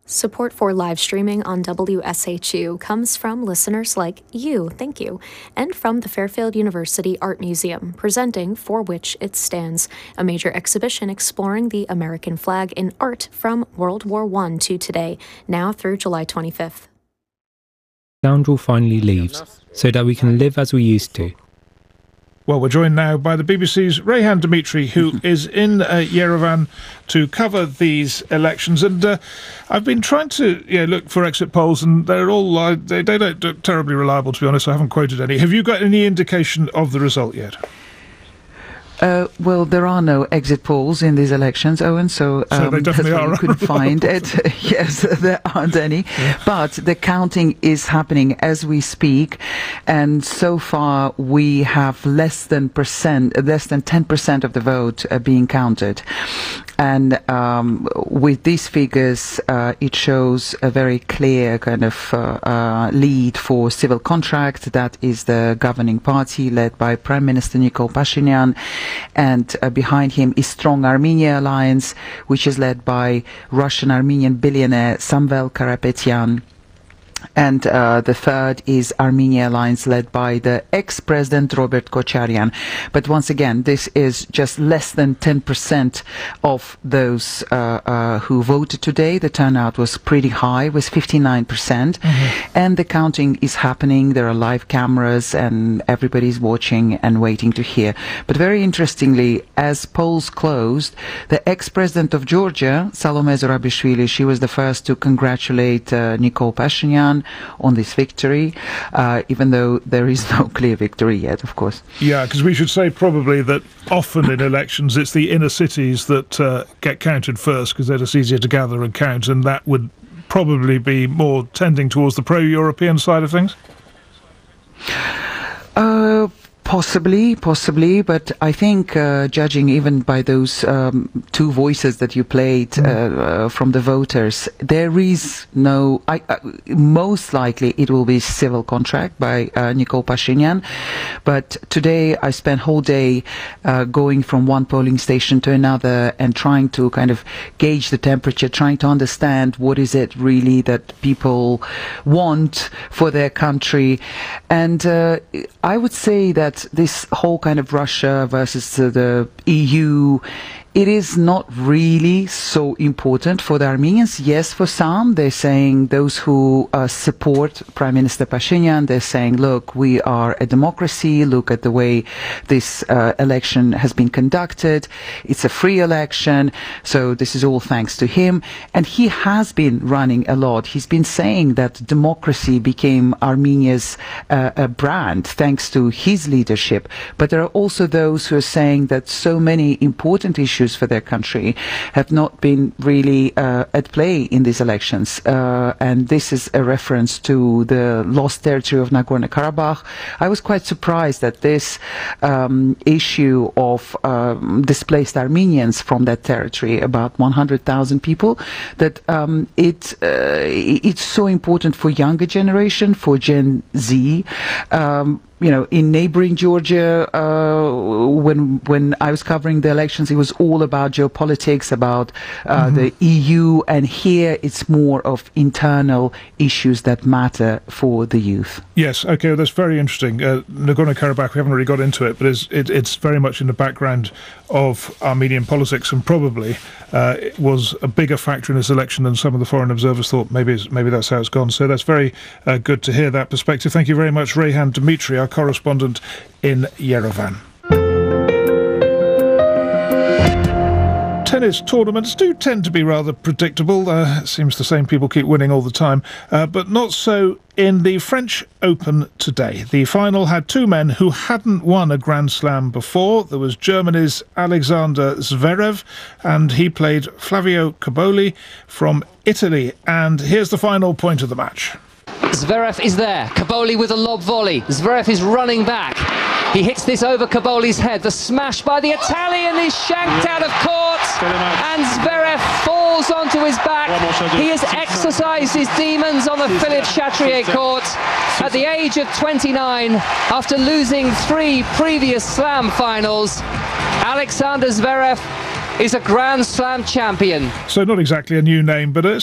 Support for live streaming on WSHU comes from listeners like you, thank you, and from the Fairfield University Art Museum, presenting For Which It Stands, a major exhibition exploring the American flag in art from World War I to today, now through July 25th. Scoundrel finally leaves, so that we can live as we used to. Well, we're joined now by the BBC's Rayhan Dimitri, who is in Yerevan to cover these elections. And I've been trying to look for exit polls, and they're all they don't look terribly reliable, to be honest. I haven't quoted any. Have you got any indication of the result yet? Well, there are no exit polls in these elections, Owen, so they definitely are. You couldn't find it. Yes, there aren't any. Yeah. But the counting is happening as we speak, and so far we have less than 10% of the vote being counted. And with these figures, it shows a very clear kind of lead for Civil Contract. That is the governing party led by Prime Minister Nikol Pashinyan. And behind him is Strong Armenia Alliance, which is led by Russian-Armenian billionaire Samvel Karapetyan. And the third is Armenia Alliance, led by the ex-president Robert Kocharyan. But once again, this is just less than 10% of those who voted today. The turnout was pretty high, was 59%. Mm-hmm. And the counting is happening. There are live cameras and everybody's watching and waiting to hear. But very interestingly, as polls closed, the ex-president of Georgia, Salome Zurabishvili, she was the first to congratulate Nikol Pashinyan on this victory, even though there is no clear victory yet, of course. Yeah, because we should say probably that often in elections it's the inner cities that get counted first, because they're just easier to gather and count, and that would probably be more tending towards the pro-European side of things? Possibly, but I think judging even by those two voices that you played from the voters, there is no. Most likely it will be Civil Contract by Nikol Pashinyan. But today I spent whole day going from one polling station to another and trying to kind of gauge the temperature, trying to understand what is it really that people want for their country. And I would say that this whole kind of Russia versus the EU, it is not really so important for the Armenians. Yes, for some, they're saying, those who support Prime Minister Pashinyan, they're saying, look, we are a democracy. Look at the way this election has been conducted. It's a free election. So this is all thanks to him. And he has been running a lot. He's been saying that democracy became Armenia's brand thanks to his leadership. But there are also those who are saying that so many important issues for their country have not been really at play in these elections. And this is a reference to the lost territory of Nagorno-Karabakh. I was quite surprised that this issue of displaced Armenians from that territory, about 100,000 people, that it's so important for younger generation, for Gen Z. In neighboring Georgia, when I was covering the elections, it was all about geopolitics, about the EU, and here it's more of internal issues that matter for the youth. Yes, okay, well, that's very interesting. Nagorno-Karabakh, we haven't really got into it, but it's very much in the background of Armenian politics, and probably it was a bigger factor in this election than some of the foreign observers thought. Maybe that's how it's gone. So that's very good to hear that perspective. Thank you very much, Rayhan Dimitri, our correspondent in Yerevan. Tennis tournaments do tend to be rather predictable. It seems the same people keep winning all the time, but not so in the French Open today. The final had two men who hadn't won a Grand Slam before. There was Germany's Alexander Zverev, and he played Flavio Cobolli from Italy. And here's the final point of the match. Zverev is there. Cobolli with a lob volley. Zverev is running back. He hits this over Cobolli's head. The smash by the Italian is shanked out of court, and Zverev falls onto his back. He has exercised his demons on the Philippe Chatrier court at the age of 29 after losing 3 previous Slam finals. Alexander Zverev is a Grand Slam champion. So not exactly a new name, but